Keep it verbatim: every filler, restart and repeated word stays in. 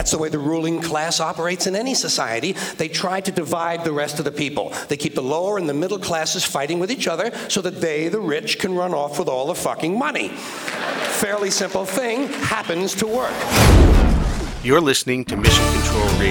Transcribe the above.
That's the way the ruling class operates in any society. They try to divide the rest of the people. They keep the lower and the middle classes fighting with each other so that they, the rich, can run off with all the fucking money. Fairly simple thing, happens to work. You're listening to Mission Control Radio.